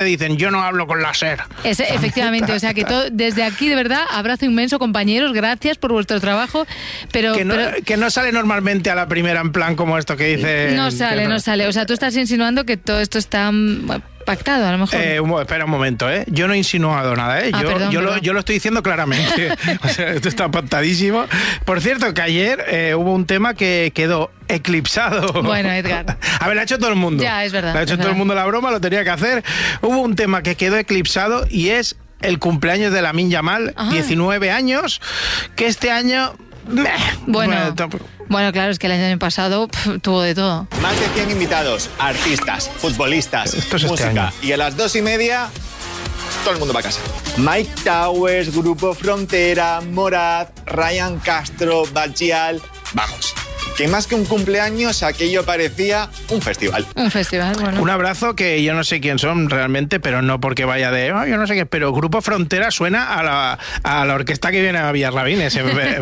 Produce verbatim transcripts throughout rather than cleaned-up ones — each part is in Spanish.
dicen, yo no hablo con la SER. Es, efectivamente, o sea que todo, desde aquí, de verdad, abrazo inmenso, compañeros, gracias por vuestro trabajo, pero que, no, pero que no sale normalmente a la primera en plan como esto que dice... No sale, no, no sale, o sea, tú estás insinuando que todo esto está... Bueno, pactado, a lo mejor. Eh, un, espera un momento, ¿eh? Yo no he insinuado nada, ¿eh? Ah, yo, perdón, yo, perdón. Lo, yo lo estoy diciendo claramente. O sea, esto está pactadísimo. Por cierto, que ayer eh, hubo un tema que quedó eclipsado. Bueno, Edgar. A ver, lo ha hecho todo el mundo. Ya, es verdad. Lo ha hecho es todo verdad. el mundo la broma, lo tenía que hacer. Hubo un tema que quedó eclipsado y es el cumpleaños de Lamine Yamal, Ajá. diecinueve años, que este año... meh, Bueno, bueno, tampoco- bueno, claro, es que el año pasado pf, tuvo de todo. Más de cien invitados, artistas, futbolistas, Esto es este música. año. Y a las dos y media, todo el mundo va a casa. Mike Towers, Grupo Frontera, Morat, Ryan Castro, Bajal. Vamos, que más que un cumpleaños, aquello parecía un festival. Un festival, bueno. Un abrazo que yo no sé quién son realmente, pero no porque vaya de... Oh, yo no sé qué, pero Grupo Frontera suena a la, a la orquesta que viene a Villarrabines.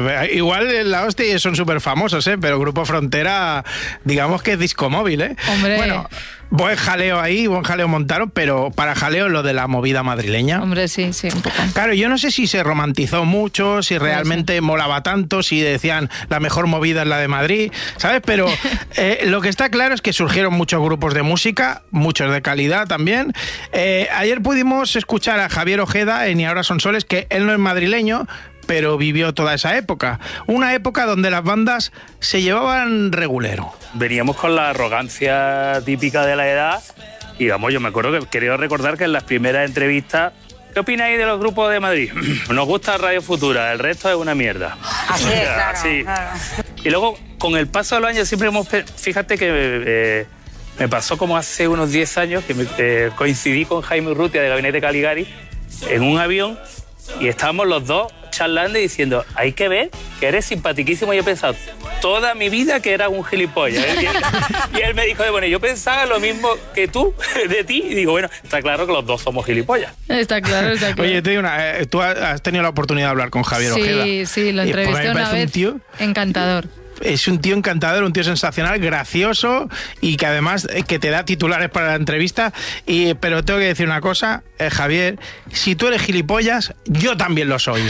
Igual la hostia son súper famosos, ¿eh? Pero Grupo Frontera, digamos que es disco móvil, ¿eh? Hombre. Bueno, buen jaleo ahí, buen jaleo montaron, pero para jaleo lo de la movida madrileña. Hombre, sí, sí, un poco. Claro, yo no sé si se romantizó mucho, si realmente molaba tanto, si decían la mejor movida es la de Madrid, ¿sabes? Pero eh, lo que está claro es que surgieron muchos grupos de música, muchos de calidad también. Eh, ayer pudimos escuchar a Javier Ojeda en Y ahora son soles, que él no es madrileño, pero vivió toda esa época. Una época donde las bandas se llevaban regulero. Veníamos con la arrogancia típica de la edad y vamos, yo me acuerdo que quería recordar que en las primeras entrevistas, ¿qué opináis de los grupos de Madrid? Nos gusta Radio Futura, el resto es una mierda. Así es, claro, Así. claro. Y luego, con el paso de los años, siempre hemos... Fíjate que eh, me pasó como hace unos diez años que me, eh, coincidí con Jaime Urrutia de Gabinete Caligari en un avión y estábamos los dos charlando y diciendo, hay que ver que eres simpatiquísimo. Y yo he pensado toda mi vida que era un gilipollas. Y él, y él me dijo, bueno, yo pensaba lo mismo que tú de ti. Y digo, bueno, está claro que los dos somos gilipollas. Está claro, está claro. Oye, te digo una, eh, tú has tenido la oportunidad de hablar con Javier sí, Ojeda. Sí, sí, lo Y, pues, entrevisté me una parece un vez. tío- Encantador. Es un tío encantador, un tío sensacional, gracioso y que además eh, que te da titulares para la entrevista. Y, pero tengo que decir una cosa, eh, Javier, si tú eres gilipollas, yo también lo soy.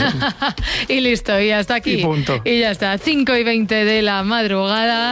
Y listo, y hasta aquí. Y punto. Y ya está, cinco y veinte de la madrugada.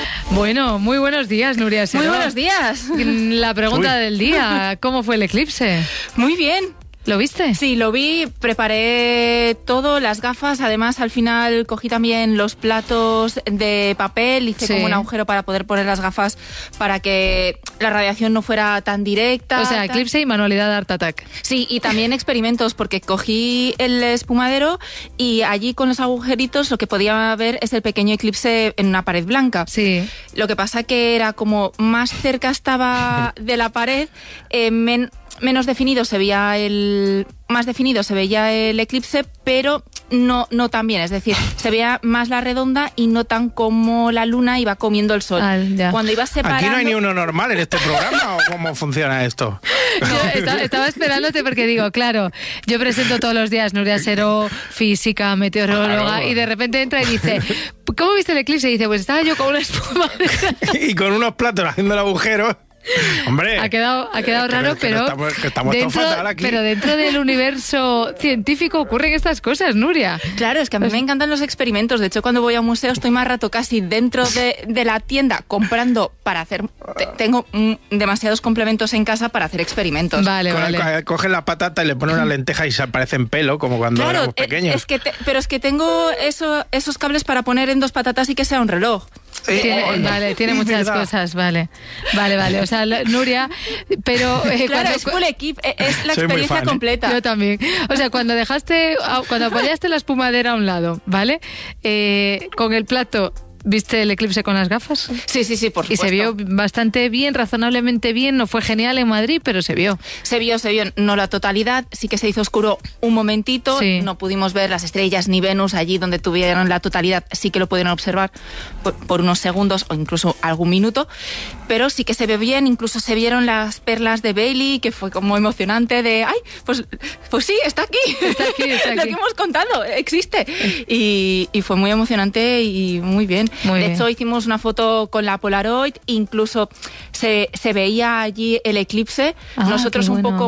Bueno, muy buenos días, Nuria Seró. Muy buenos días. La pregunta Uy. del día, ¿cómo fue el eclipse? Muy bien. ¿Lo viste? Sí, lo vi, preparé todo, las gafas, además al final cogí también los platos de papel, hice Sí. como un agujero para poder poner las gafas para que la radiación no fuera tan directa. O sea, tal. eclipse y manualidad Art Attack. Sí, y también experimentos, porque cogí el espumadero y allí con los agujeritos lo que podía ver es el pequeño eclipse en una pared blanca. Sí. Lo que pasa que era como más cerca estaba de la pared, eh, men- menos definido se veía el... más definido se veía el eclipse, pero no, no tan bien. Es decir, se veía más la redonda y no tan como la luna iba comiendo el sol. Ah, ya. Cuando iba separando... ¿Aquí no hay ni uno normal en este programa o cómo funciona esto? Yo estaba, estaba esperándote porque digo, claro, yo presento todos los días Nuria Seró, física, meteoróloga, Claro. y de repente entra y dice, ¿cómo viste el eclipse? Y dice, pues estaba yo con una espuma. Y con unos platos haciendo el agujero. Hombre, Ha quedado, ha quedado que- raro, que pero, estamos, que estamos todos dentro, fatal aquí. pero dentro del universo científico ocurren estas cosas, Nuria. Claro, es que a mí me encantan los experimentos. De hecho, cuando voy a un museo estoy más rato casi dentro de, de la tienda comprando para hacer... te- tengo mm, demasiados complementos en casa para hacer experimentos. Vale, Co- vale. co- Coges la patata y le pones una lenteja y se aparece en pelo, como cuando Claro, éramos eh, pequeños. es que te- pero es que tengo eso, esos cables para poner en dos patatas y que sea un reloj. Eh, Tiene, oh, vale, tiene es muchas verdad. cosas, vale. Vale, vale. O sea, la- Nuria, pero... eh, Claro, cuando- es full equip, eh, es la Soy muy experiencia fan, ¿eh? completa. Yo también. O sea, cuando dejaste, cuando apoyaste la espumadera a un lado, ¿vale? Eh, con el plato, ¿viste el eclipse con las gafas? Sí, sí, sí, por Y supuesto. se vio bastante bien, razonablemente bien. No fue genial en Madrid, pero se vio. Se vio, se vio, no la totalidad, sí que se hizo oscuro un momentito, Sí. no pudimos ver las estrellas ni Venus allí donde tuvieron la totalidad, sí que lo pudieron observar por, por unos segundos o incluso algún minuto, pero sí que se ve bien, incluso se vieron las perlas de Bailey, que fue como emocionante de, ay, pues, pues sí, está aquí, Está aquí, está lo aquí. que hemos contado, existe, y, y fue muy emocionante y muy bien. Muy de bien. hecho, hicimos una foto con la Polaroid, incluso se, se veía allí el eclipse, Ah, nosotros qué un bueno. poco